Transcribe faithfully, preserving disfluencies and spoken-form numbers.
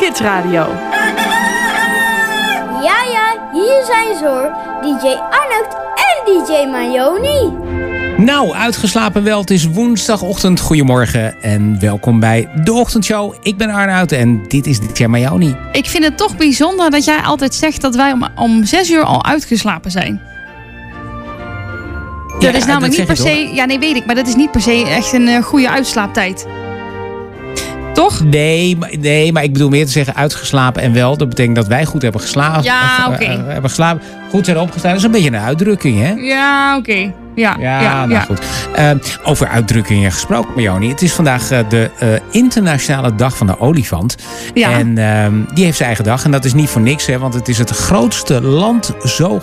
Kids Radio. Ja, ja, hier zijn ze hoor. D J Arnoud en D J Mayoni. Nou, uitgeslapen wel. Het is woensdagochtend. Goedemorgen en welkom bij de ochtendshow. Ik ben Arnoud en dit is D J Mayoni. Ik vind het toch bijzonder dat jij altijd zegt dat wij om, om zes uur al uitgeslapen zijn. Ja, dat is namelijk dat niet per zeg se... Ja, nee, weet ik. Maar dat is niet per se echt een uh, goede uitslaaptijd. Toch? Nee, maar, nee, maar ik bedoel meer te zeggen uitgeslapen en wel. Dat betekent dat wij goed hebben geslapen. Ja, oké. Okay. Uh, uh, hebben geslapen, goed zijn opgestaan. Dat is een beetje een uitdrukking, hè? Ja, oké. Okay. Ja, ja, ja, nou ja. goed. Uh, over uitdrukkingen gesproken, Mayoni. Het is vandaag uh, de uh, internationale dag van de olifant. Ja. En uh, die heeft zijn eigen dag. En dat is niet voor niks, hè, want het is het grootste landzoogdier